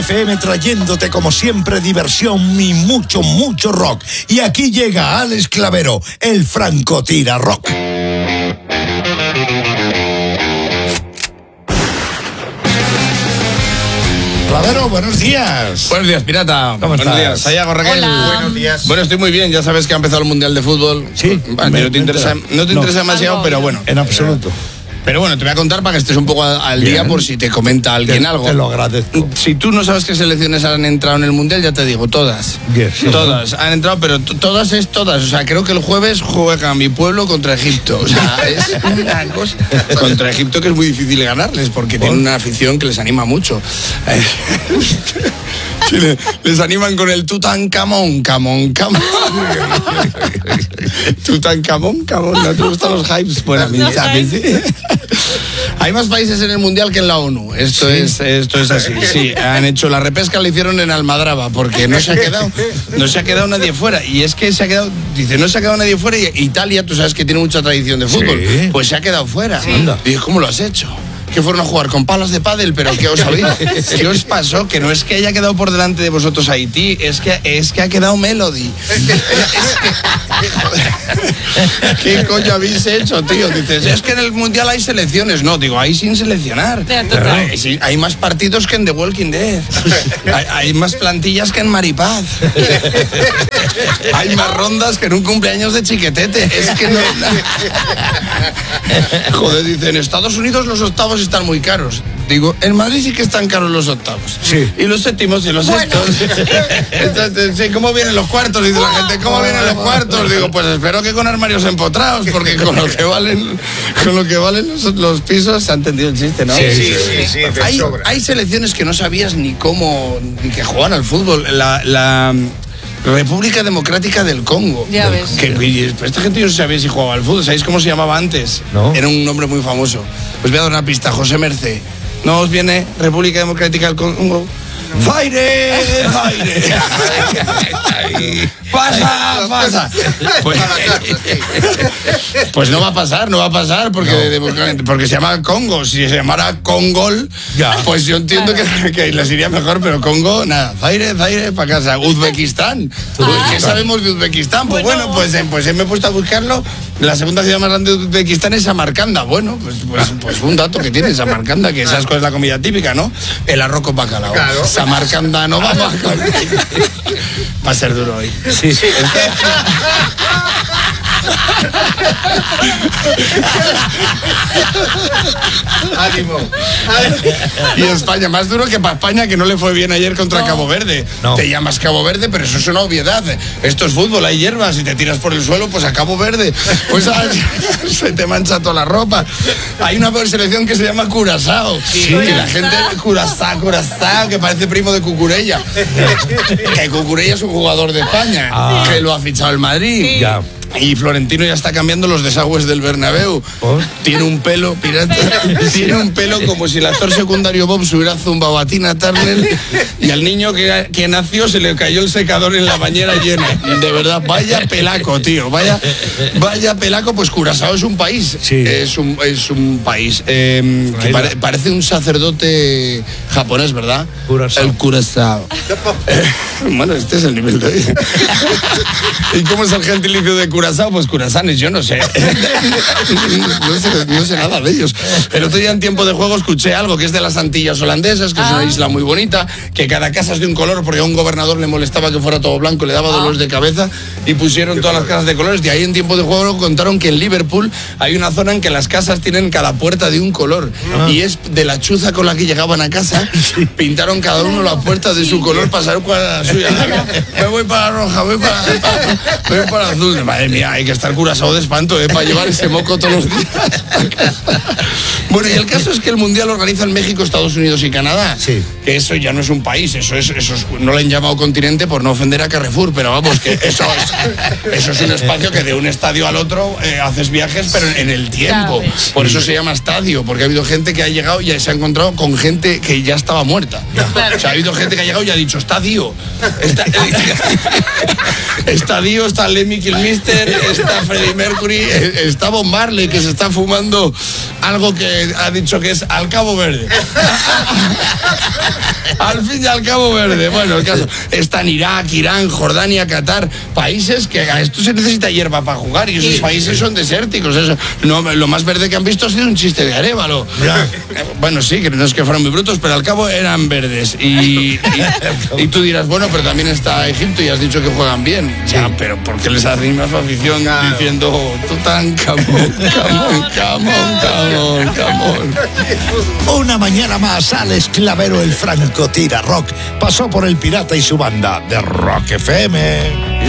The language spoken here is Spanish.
FM trayéndote como siempre diversión y mucho, mucho rock. Y aquí llega Alex Clavero, el francotira rock. Clavero, buenos días. Buenos días, pirata. ¿Cómo estás? Buenos días, Sayago, Raquel. Hola. Buenos días. Bueno, estoy muy bien, ya sabes que ha empezado el Mundial de Fútbol. Sí. Vale, no te interesa demasiado, pero bueno. En absoluto. Pero bueno, te voy a contar para que estés un poco al Bien. día por si te comenta alguien algo. Te lo agradezco. Si tú no sabes qué selecciones han entrado en el Mundial, ya te digo, todas. Bien, sí. Todas han entrado, pero todas es todas. O sea, creo que el jueves juega mi pueblo contra Egipto. O sea, es una cosa. Contra Egipto que es muy difícil ganarles porque tienen una afición que les anima mucho. Sí, les animan con el Tutankamón, Camón. Tutankamón, ¿no te gustan los hypes? Bueno, a mí sí. Hay más países en el Mundial que en la ONU. Esto es así. Sí, han hecho la repesca, la hicieron en Almadraba, porque no se ha quedado nadie fuera. Y es que no se ha quedado nadie fuera. Y Italia, tú sabes que tiene mucha tradición de fútbol, pues se ha quedado fuera. Y ¿cómo lo has hecho? Que fueron a jugar con palas de pádel, pero ¿qué os habéis? ¿Qué os pasó? Que no es que haya quedado por delante de vosotros Haití, es que ha quedado Melody. ¿Qué coño habéis hecho, tío? Dices, es que en el Mundial hay selecciones. No, digo, hay sin seleccionar. Hay más partidos que en The Walking Dead. Hay más plantillas que en Maripaz. Hay más rondas que en un cumpleaños de Chiquetete. Es que no... Joder, dicen, en Estados Unidos los octavos están muy caros. Digo, en Madrid sí que están caros los octavos. Sí. Y los séptimos y los sextos. Entonces, sí, ¿cómo vienen los cuartos? Dice la gente, ¿cómo vienen los cuartos? Digo, pues espero que con armarios empotrados, porque con lo que valen los pisos, se ha entendido el chiste, ¿no? Sí. Hay selecciones que no sabías ni cómo, ni que juegan al fútbol. La República Democrática del Congo. Ya ves. Pero esta gente yo no sabía si jugaba al fútbol. ¿Sabéis cómo se llamaba antes? No. Era un nombre muy famoso. Os voy a dar una pista, José Mercé. ¿No os viene República Democrática del Congo? ¡Faire! ¡Pasa! Pues no va a pasar porque se llama Congo. Si se llamara Congol, pues yo entiendo que les iría mejor, pero Congo, nada, Zaire, para casa. Uzbekistán. ¿Qué sabemos de Uzbekistán? Pues bueno, pues me he puesto a buscarlo. La segunda ciudad más grande de Uzbekistán es Samarcanda. Bueno, pues un dato que tiene Samarcanda, que sabes cuál es la comida típica, ¿no? El arroz con bacalao. Claro. Samarcanda no va a ser duro hoy. Sí. Ánimo. Y España, más duro que para España, que no le fue bien ayer contra Cabo Verde. No. Te llamas Cabo Verde, pero eso es una obviedad. Esto es fútbol, hay hierbas, si te tiras por el suelo, pues a Cabo Verde. Pues se te mancha toda la ropa. Hay una selección que se llama Curazao. Sí. Y la gente, Curazao, que parece primo de Cucurella. Que Cucurella es un jugador de España, que lo ha fichado el Madrid. Sí. Ya. Y Florentino ya está cambiando los desagües del Bernabéu. Tiene un pelo, pirata. Tiene un pelo como si el actor secundario Bob se hubiera zumbado a Tina Turner y al niño que nació se le cayó el secador en la bañera llena. De verdad, vaya pelaco, tío. Vaya pelaco. Pues Curazao es un país. Sí. Es un país que parece un sacerdote japonés, ¿verdad? Curazao. El Curazao. Bueno, este es el nivel de hoy. ¿Y cómo es el gentilicio de Curazao? Pues curazanes, yo no sé. No sé nada de ellos. El otro día en tiempo de juego escuché algo que es de las Antillas holandesas, que es una isla muy bonita, que cada casa es de un color porque a un gobernador le molestaba que fuera todo blanco, le daba dolores de cabeza y pusieron todas las casas de colores. De ahí en tiempo de juego contaron que en Liverpool hay una zona en que las casas tienen cada puerta de un color y es de la chuza con la que llegaban a casa, pintaron cada uno la puerta de su color para saber cuál era la suya. Me voy para la roja, voy para la azul. Madre mía, hay que estar Curazao de espanto, para llevar ese moco todos los días. Bueno, y el caso es que el Mundial lo organizan México, Estados Unidos y Canadá. Sí. Que eso ya no es un país, eso es, no le han llamado continente por no ofender a Carrefour, pero vamos, que eso es un espacio que de un estadio al otro haces viajes, pero en el tiempo. Por eso se llama estadio, porque ha habido gente que ha llegado y se ha encontrado con gente que ya estaba muerta. O sea, ha habido gente que ha llegado y ha dicho, estadio. Estadio, está Lemmy Kilmister, Twitter está Freddie Mercury, está Bob Marley, que se está fumando algo que ha dicho que es al Cabo Verde. Al fin y al Cabo Verde. Bueno, el caso, están Irak, Irán, Jordania, Qatar, países que a esto se necesita hierba para jugar y esos países son desérticos. Eso, no, lo más verde que han visto ha sido un chiste de Arévalo. Bueno, sí, que no es que fueron muy brutos, pero al cabo eran verdes. Y tú dirás, bueno, pero también está Egipto y has dicho que juegan bien. Sí. Ya, pero ¿por qué les animas su afición diciendo Tutankamón, camón? Una mañana más, Alex Clavero, el franco tira rock, pasó por El Pirata y su banda de Rock FM.